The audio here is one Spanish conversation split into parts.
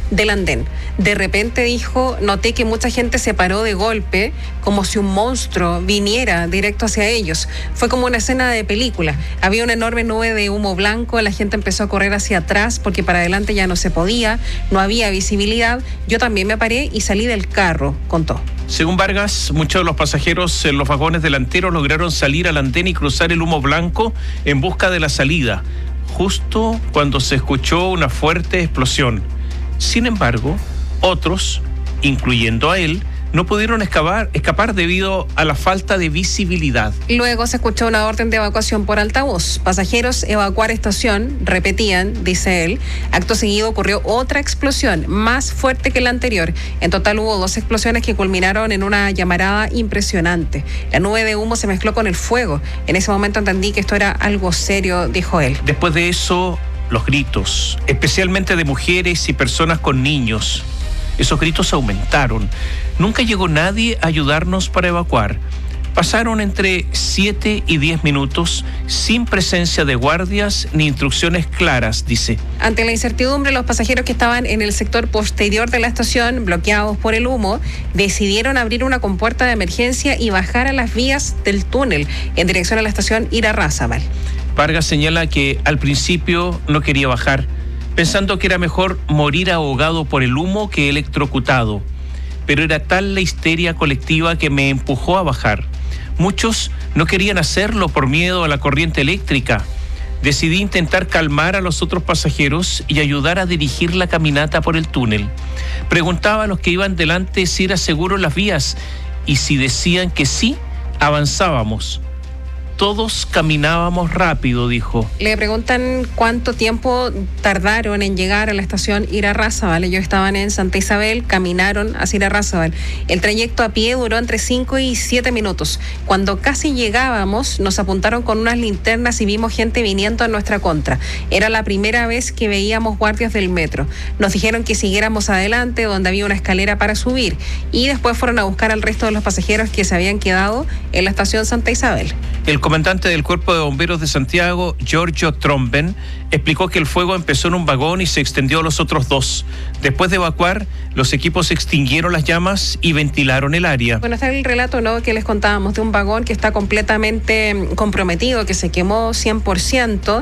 del andén. De repente dijo, noté que mucha gente se paró de golpe, como si un monstruo viniera directo hacia ellos. Fue como una escena de película. Había una enorme nube de humo blanco, la gente empezó a correr hacia atrás porque para adelante ya no se podía, no había visibilidad. Yo también me paré y salí del carro, contó. Según Vargas, muchos de los pasajeros en los vagones delanteros lograron salir al andén y cruzar el humo blanco en busca de la salida, justo cuando se escuchó una fuerte explosión. Sin embargo, otros, incluyendo a él, no pudieron escapar debido a la falta de visibilidad. Luego se escuchó una orden de evacuación por altavoz. Pasajeros, evacuar estación, repetían, dice él. Acto seguido ocurrió otra explosión, más fuerte que la anterior. En total hubo 2 explosiones que culminaron en una llamarada impresionante. La nube de humo se mezcló con el fuego. En ese momento entendí que esto era algo serio, dijo él. Después de eso, los gritos, especialmente de mujeres y personas con niños. Esos gritos aumentaron. Nunca llegó nadie a ayudarnos para evacuar. Pasaron entre 7 y 10 minutos sin presencia de guardias ni instrucciones claras, dice. Ante la incertidumbre, los pasajeros que estaban en el sector posterior de la estación, bloqueados por el humo, decidieron abrir una compuerta de emergencia y bajar a las vías del túnel en dirección a la estación Irarrázaval. Vargas señala que al principio no quería bajar, pensando que era mejor morir ahogado por el humo que electrocutado. Pero era tal la histeria colectiva que me empujó a bajar. Muchos no querían hacerlo por miedo a la corriente eléctrica. Decidí intentar calmar a los otros pasajeros y ayudar a dirigir la caminata por el túnel. Preguntaba a los que iban delante si era seguro las vías y si decían que sí, avanzábamos. Todos caminábamos rápido, dijo. Le preguntan cuánto tiempo tardaron en llegar a la estación Irarrázaval. Ellos estaban en Santa Isabel, caminaron hacia Irarrázaval. El trayecto a pie duró entre 5 y 7 minutos. Cuando casi llegábamos, nos apuntaron con unas linternas y vimos gente viniendo a nuestra contra. Era la primera vez que veíamos guardias del metro. Nos dijeron que siguiéramos adelante, donde había una escalera para subir. Y después fueron a buscar al resto de los pasajeros que se habían quedado en la estación Santa Isabel. El comandante del Cuerpo de Bomberos de Santiago, Giorgio Tromben, explicó que el fuego empezó en un vagón y se extendió a los otros 2. Después de evacuar, los equipos extinguieron las llamas y ventilaron el área. Bueno, está el relato, ¿no?, que les contábamos de un vagón que está completamente comprometido, que se quemó 100%.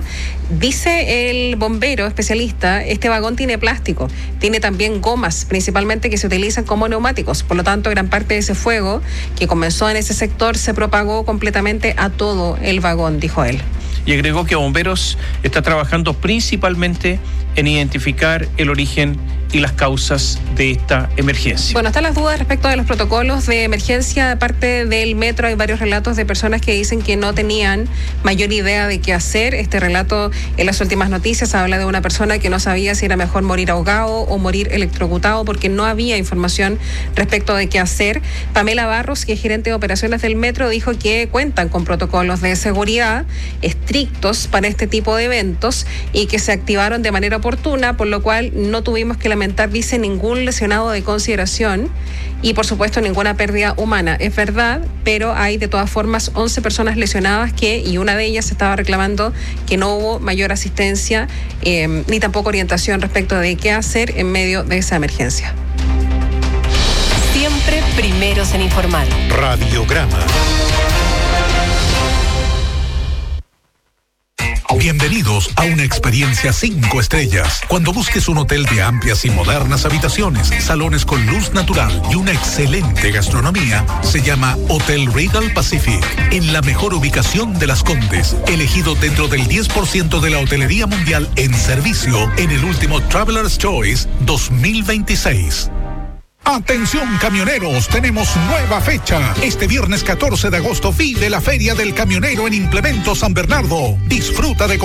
Dice el bombero especialista, este vagón tiene plástico, tiene también gomas, principalmente que se utilizan como neumáticos. Por lo tanto, gran parte de ese fuego que comenzó en ese sector se propagó completamente a todo el vagón, dijo él. Y agregó que Bomberos está trabajando principalmente en identificar el origen y las causas de esta emergencia. Bueno, están las dudas respecto de los protocolos de emergencia de parte del metro. Hay varios relatos de personas que dicen que no tenían mayor idea de qué hacer. Este relato en las últimas noticias habla de una persona que no sabía si era mejor morir ahogado o morir electrocutado porque no había información respecto de qué hacer. Pamela Barros, que es gerente de operaciones del metro, dijo que cuentan con protocolos de seguridad estrictos para este tipo de eventos y que se activaron de manera oportuna, por lo cual no tuvimos que lamentar, dice, ningún lesionado de consideración y por supuesto ninguna pérdida humana. Es verdad, pero hay de todas formas 11 personas lesionadas y una de ellas estaba reclamando que no hubo mayor asistencia ni tampoco orientación respecto de qué hacer en medio de esa emergencia. Siempre primeros en informar. Radiograma. Bienvenidos a una experiencia 5 estrellas. Cuando busques un hotel de amplias y modernas habitaciones, salones con luz natural y una excelente gastronomía, se llama Hotel Regal Pacific, en la mejor ubicación de Las Condes, elegido dentro del 10% de la hotelería mundial en servicio en el último Traveler's Choice 2026. Atención camioneros, tenemos nueva fecha. Este viernes 14 de agosto vive la Feria del Camionero en Implemento San Bernardo. Disfruta de